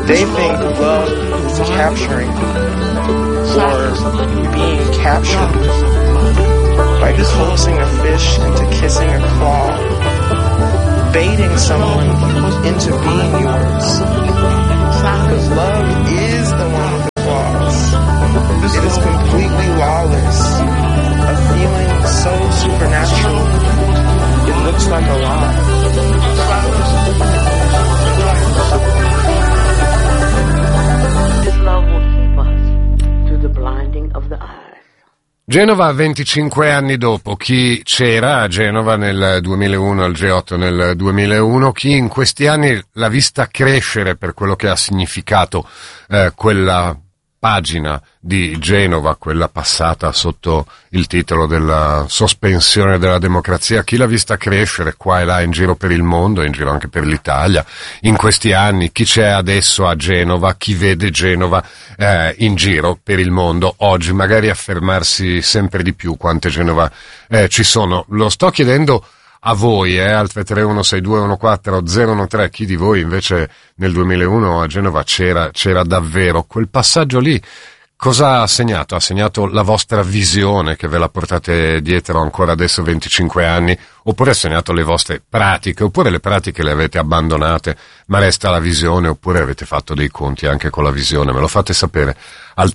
They think love is capturing or being captured by coaxing a fish into kissing a claw, baiting someone into being yours. Because love is the one with the claws. It is completely lawless, a feeling so supernatural, it looks like a lie. Genova 25 anni dopo, chi c'era a Genova nel 2001, al G8 nel 2001, chi in questi anni l'ha vista crescere per quello che ha significato quella pagina di Genova, quella passata sotto il titolo della sospensione della democrazia, chi l'ha vista crescere qua e là in giro per il mondo, in giro anche per l'Italia, in questi anni, chi c'è adesso a Genova, chi vede Genova in giro per il mondo oggi, magari affermarsi sempre di più quante Genova ci sono. Lo sto chiedendo a voi, al 331-6214-013, chi di voi invece nel 2001 a Genova c'era davvero. Quel passaggio lì cosa ha segnato? Ha segnato la vostra visione che ve la portate dietro ancora adesso 25 anni, oppure ha segnato le vostre pratiche, oppure le pratiche le avete abbandonate ma resta la visione, oppure avete fatto dei conti anche con la visione? Me lo fate sapere al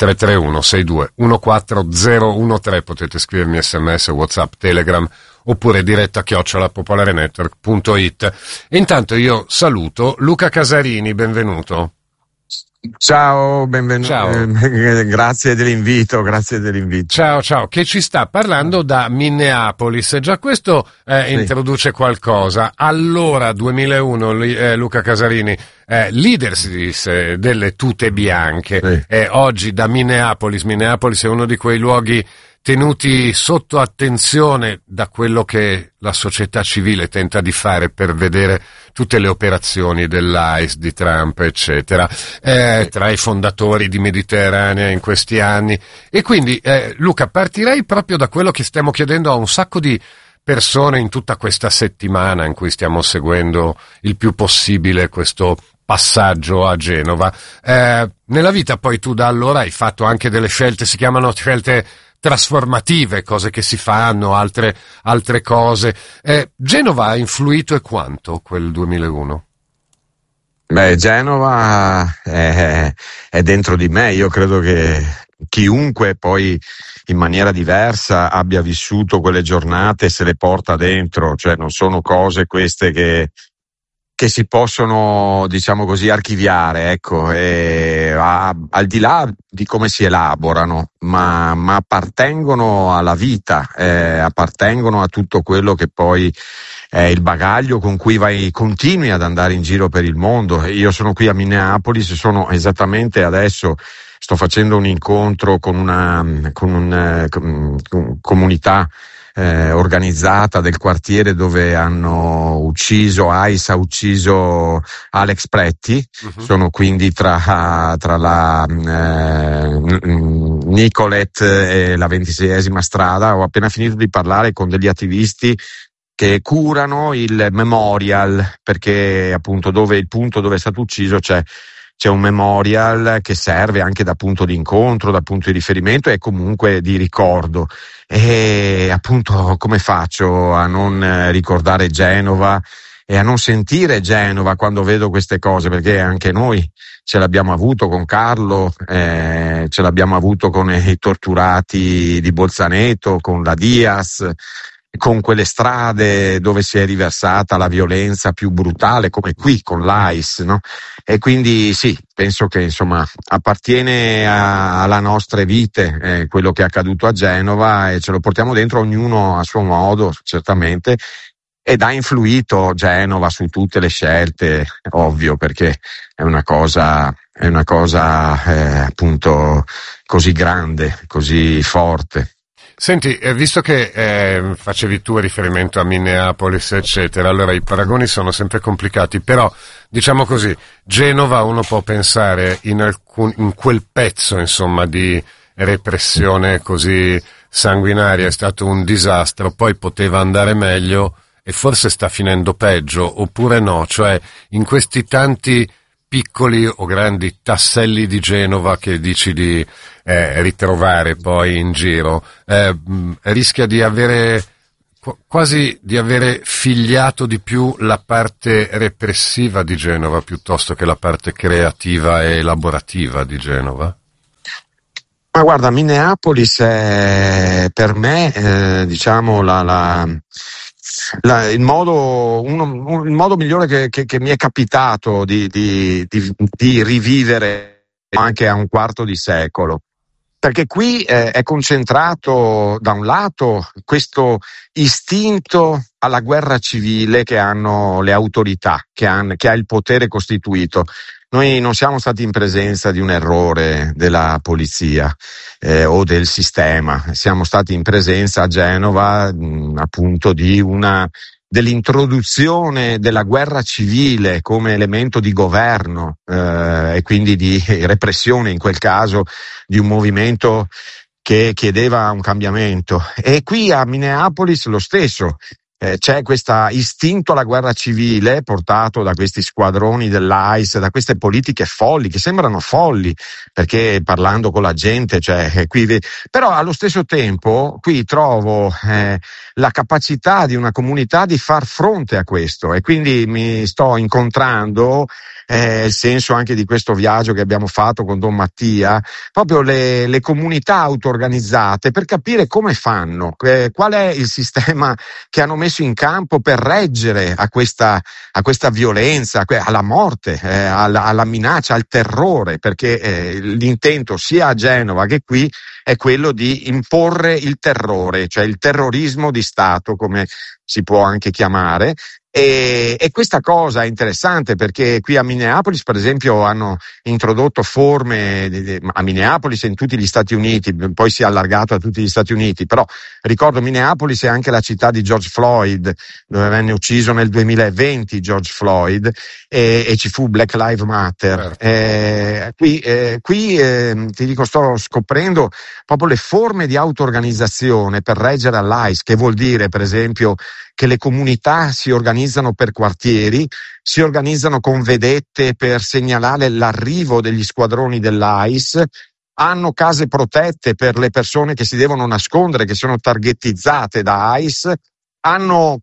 331-6214-013, potete scrivermi SMS, WhatsApp, Telegram, oppure diretta @popolarenetwork.it. E intanto io saluto Luca Casarini, benvenuto. Ciao, benvenuto. Ciao. Grazie dell'invito. Ciao, che ci sta parlando da Minneapolis. Già questo introduce qualcosa. Allora, 2001, Luca Casarini, leader si disse delle tute bianche. Sì. Oggi da Minneapolis è uno di quei luoghi tenuti sotto attenzione da quello che la società civile tenta di fare per vedere tutte le operazioni dell'ICE, di Trump, eccetera, tra i fondatori di Mediterranea in questi anni. E quindi, Luca, partirei proprio da quello che stiamo chiedendo a un sacco di persone in tutta questa settimana in cui stiamo seguendo il più possibile questo passaggio a Genova. Nella vita poi tu da allora hai fatto anche delle scelte, si chiamano scelte trasformative, cose che si fanno, altre cose. Genova ha influito e quanto quel 2001? Beh, Genova è dentro di me. Io credo che chiunque poi in maniera diversa abbia vissuto quelle giornate se le porta dentro, cioè non sono cose queste che si possono, diciamo così, archiviare, ecco, al di là di come si elaborano, ma appartengono alla vita, appartengono a tutto quello che poi è il bagaglio con cui continui ad andare in giro per il mondo. Io sono qui a Minneapolis, sono esattamente adesso, sto facendo un incontro con una comunità organizzata del quartiere dove ICE ha ucciso Alex Pretti. Uh-huh. Sono quindi tra la Nicolette e la 26esima strada. Ho appena finito di parlare con degli attivisti che curano il memorial, perché appunto il punto dove è stato ucciso c'è un memorial che serve anche da punto di incontro, da punto di riferimento e comunque di ricordo. E appunto come faccio a non ricordare Genova e a non sentire Genova quando vedo queste cose? Perché anche noi ce l'abbiamo avuto con Carlo, ce l'abbiamo avuto con i torturati di Bolzaneto, con la Diaz, con quelle strade dove si è riversata la violenza più brutale, come qui con l'ICE, no? E quindi sì, penso che insomma appartiene alla nostre vite quello che è accaduto a Genova e ce lo portiamo dentro ognuno a suo modo, certamente, ed ha influito Genova su tutte le scelte, ovvio, perché è una cosa appunto così grande, così forte. Senti, visto che facevi tu riferimento a Minneapolis, eccetera, allora i paragoni sono sempre complicati, però diciamo così, Genova uno può pensare in quel pezzo, insomma, di repressione così sanguinaria, è stato un disastro, poi poteva andare meglio e forse sta finendo peggio, oppure no, cioè in questi tanti piccoli o grandi tasselli di Genova che dici di ritrovare poi in giro, rischia di avere quasi di avere figliato di più la parte repressiva di Genova piuttosto che la parte creativa e elaborativa di Genova? Ma guarda, Minneapolis è per me, diciamo, il modo migliore che mi è capitato di rivivere anche a un quarto di secolo. Perché qui è concentrato da un lato questo istinto alla guerra civile che hanno le autorità, che ha il potere costituito. Noi non siamo stati in presenza di un errore della polizia o del sistema, siamo stati in presenza a Genova appunto dell'introduzione della guerra civile come elemento di governo e quindi di repressione in quel caso di un movimento che chiedeva un cambiamento. E qui a Minneapolis lo stesso. C'è questo istinto alla guerra civile portato da questi squadroni dell'ICE, da queste politiche folli, che sembrano folli, perché parlando con la gente, però allo stesso tempo qui trovo la capacità di una comunità di far fronte a questo, e quindi mi sto incontrando, il senso anche di questo viaggio che abbiamo fatto con Don Mattia, proprio le comunità auto-organizzate, per capire come fanno, qual è il sistema che hanno messo in campo per reggere a questa violenza, alla morte, alla minaccia, al terrore, perché l'intento sia a Genova che qui è quello di imporre il terrore, cioè il terrorismo di Stato, come si può anche chiamare. E questa cosa è interessante perché qui a Minneapolis, per esempio, hanno introdotto forme a Minneapolis e in tutti gli Stati Uniti, poi si è allargato a tutti gli Stati Uniti, però ricordo Minneapolis è anche la città di George Floyd, dove venne ucciso nel 2020 George Floyd e ci fu Black Lives Matter. Qui ti dico, sto scoprendo proprio le forme di auto-organizzazione per reggere all'ICE, che vuol dire, per esempio, che le comunità si organizzano per quartieri, si organizzano con vedette per segnalare l'arrivo degli squadroni dell'ICE, hanno case protette per le persone che si devono nascondere, che sono targetizzate da ICE, hanno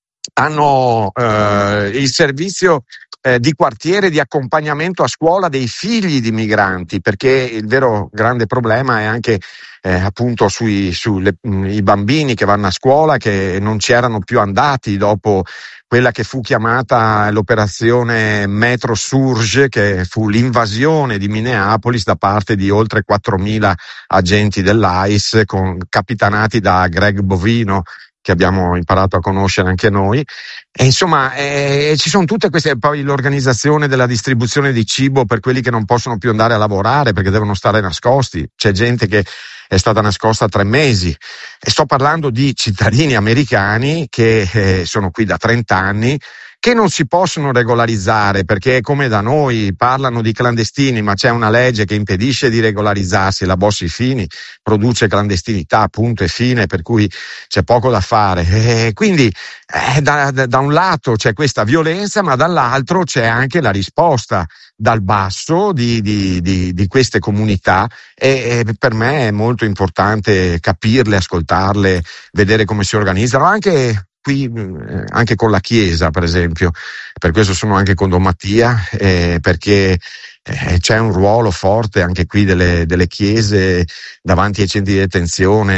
il servizio di quartiere di accompagnamento a scuola dei figli di migranti, perché il vero grande problema è anche appunto i bambini che vanno a scuola, che non ci erano più andati dopo quella che fu chiamata l'operazione Metro Surge, che fu l'invasione di Minneapolis da parte di oltre 4.000 agenti dell'ICE, capitanati da Greg Bovino, che abbiamo imparato a conoscere anche noi. E insomma ci sono tutte queste, poi l'organizzazione della distribuzione di cibo per quelli che non possono più andare a lavorare perché devono stare nascosti. C'è gente che è stata nascosta 3 mesi, e sto parlando di cittadini americani che sono qui da 30 anni, che non si possono regolarizzare perché, come da noi, parlano di clandestini, ma c'è una legge che impedisce di regolarizzarsi, la Bossi-Fini produce clandestinità, punto e fine, per cui c'è poco da fare. Quindi da un lato c'è questa violenza, ma dall'altro c'è anche la risposta dal basso di queste comunità, e per me è molto importante capirle, ascoltarle, vedere come si organizzano, anche qui anche con la Chiesa, per esempio. Per questo sono anche con Don Mattia, perché c'è un ruolo forte anche qui delle chiese davanti ai centri di detenzione,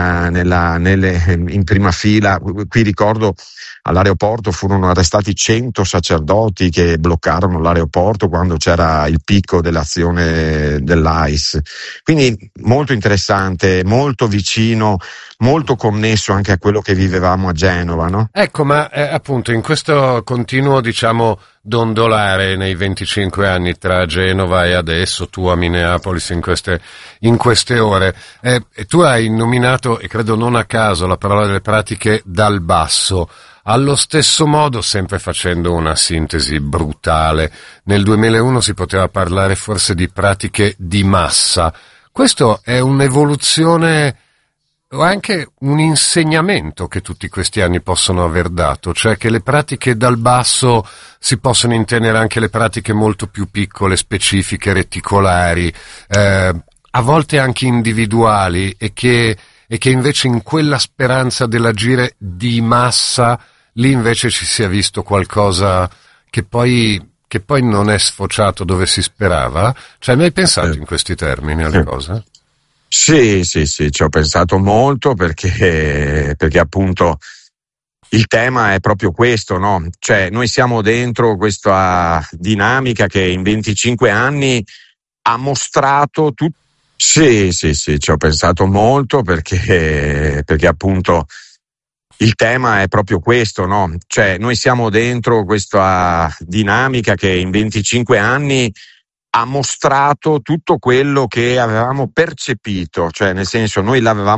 in prima fila. Qui ricordo all'aeroporto furono arrestati 100 sacerdoti che bloccarono l'aeroporto quando c'era il picco dell'azione dell'ICE. Quindi molto interessante, molto vicino, molto connesso anche a quello che vivevamo a Genova, no? Ecco, ma appunto in questo continuo, diciamo, dondolare nei 25 anni tra Genova e adesso, tu a Minneapolis in queste ore, tu hai nominato, e credo non a caso, la parola delle pratiche dal basso. Allo stesso modo, sempre facendo una sintesi brutale, nel 2001 si poteva parlare forse di pratiche di massa. Questo è un'evoluzione o anche un insegnamento che tutti questi anni possono aver dato, cioè che le pratiche dal basso si possono intendere anche le pratiche molto più piccole, specifiche, reticolari, a volte anche individuali, e che invece in quella speranza dell'agire di massa, lì invece ci sia visto qualcosa che poi non è sfociato dove si sperava. Cioè, mi hai pensato in questi termini alle cose? Sì, ci ho pensato molto perché appunto il tema è proprio questo, no? Cioè, noi siamo dentro questa dinamica che in 25 anni ha mostrato tutto. Sì, ci ho pensato molto perché appunto il tema è proprio questo, no? Cioè, noi siamo dentro questa dinamica che in 25 anni ha mostrato tutto quello che avevamo percepito, cioè nel senso noi l'avevamo